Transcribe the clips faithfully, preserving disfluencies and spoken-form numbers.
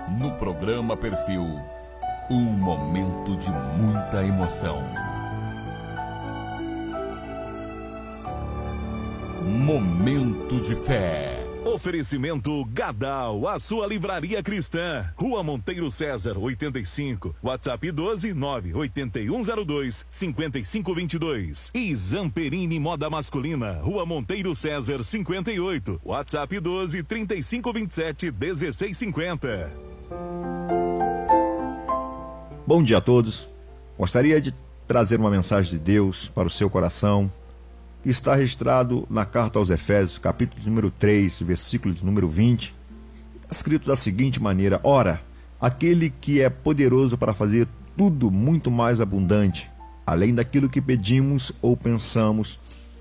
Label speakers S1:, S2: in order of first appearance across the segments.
S1: No programa Perfil, um momento de muita emoção. Momento de fé.
S2: Oferecimento Gadal, a sua livraria cristã. Rua Monteiro César, oitenta e cinco. WhatsApp doze nove oito um zero dois cinco cinco dois dois. E Zamperini Moda Masculina, Rua Monteiro César, cinquenta e oito. WhatsApp doze trinta e cinco vinte e sete dezesseis cinquenta.
S3: Bom dia a todos. Gostaria de trazer uma mensagem de Deus para o seu coração, que está registrado na carta aos Efésios, capítulo número três, versículo de número vinte. Está escrito da seguinte maneira: ora, aquele que é poderoso para fazer tudo muito mais abundante, além daquilo que pedimos ou pensamos,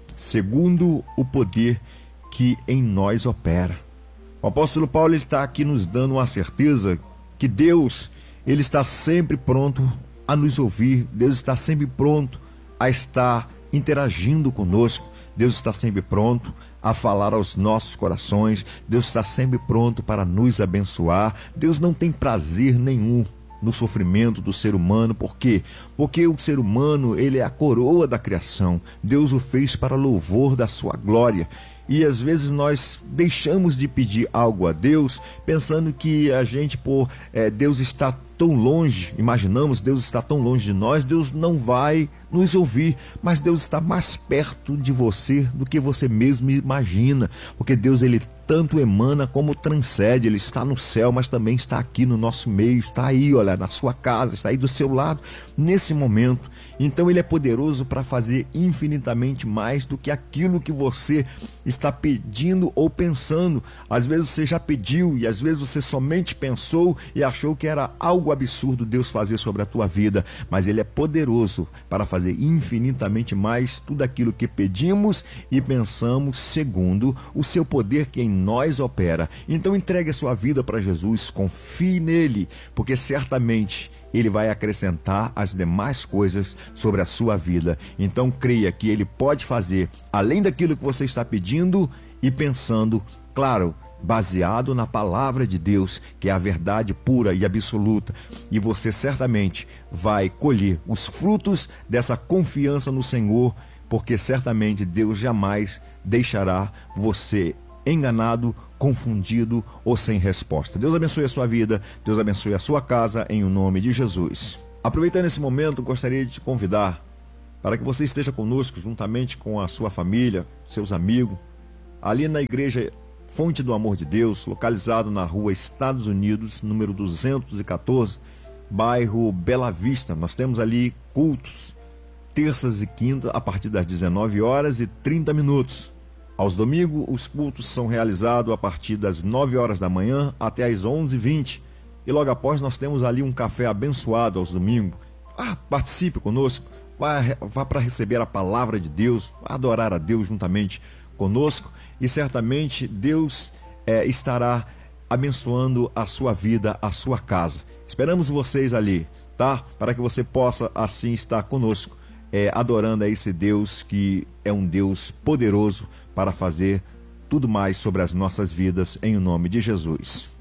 S3: segundo o poder que em nós opera. O apóstolo Paulo está aqui nos dando uma certeza que Deus, Ele está sempre pronto a nos ouvir. Deus está sempre pronto a estar interagindo conosco. Deus está sempre pronto a falar aos nossos corações. Deus está sempre pronto para nos abençoar. Deus não tem prazer nenhum no sofrimento do ser humano. Por quê? Porque o ser humano, ele é a coroa da criação. Deus o fez para louvor da sua glória. E às vezes nós deixamos de pedir algo a Deus, pensando que a gente, por é, Deus está tão longe, imaginamos Deus está tão longe de nós, Deus não vai nos ouvir, mas Deus está mais perto de você do que você mesmo imagina, porque Deus, ele tanto emana como transcende. Ele está no céu, mas também está aqui no nosso meio, está aí, olha, na sua casa, está aí do seu lado, nesse momento. Então ele é poderoso para fazer infinitamente mais do que aquilo que você está pedindo ou pensando. Às vezes você já pediu e às vezes você somente pensou e achou que era algo absurdo Deus fazer sobre a tua vida, mas ele é poderoso para fazer infinitamente mais tudo aquilo que pedimos e pensamos, segundo o seu poder que em nós opera. Então entregue a sua vida para Jesus, confie nele, porque certamente ele vai acrescentar as demais coisas sobre a sua vida. Então creia que ele pode fazer além daquilo que você está pedindo e pensando, claro, baseado na palavra de Deus, que é a verdade pura e absoluta. E você certamente vai colher os frutos dessa confiança no Senhor, porque certamente Deus jamais deixará você enganado, confundido ou sem resposta. Deus abençoe a sua vida, Deus abençoe a sua casa, em o nome de Jesus. Aproveitando esse momento, gostaria de te convidar para que você esteja conosco, juntamente com a sua família, seus amigos, ali na igreja Fonte do Amor de Deus, localizado na rua Estados Unidos, número duzentos e quatorze, bairro Bela Vista. Nós temos ali cultos, terças e quintas, a partir das dezenove horas e trinta minutos. Aos domingos, os cultos são realizados a partir das nove horas da manhã até as onze e vinte. E logo após nós temos ali um café abençoado aos domingos. Ah, participe conosco, vá, vá para receber a palavra de Deus, vá adorar a Deus juntamente conosco. E certamente Deus é, estará abençoando a sua vida, a sua casa. Esperamos vocês ali, tá? Para que você possa assim estar conosco, é, adorando a esse Deus que é um Deus poderoso para fazer tudo mais sobre as nossas vidas, em o nome de Jesus.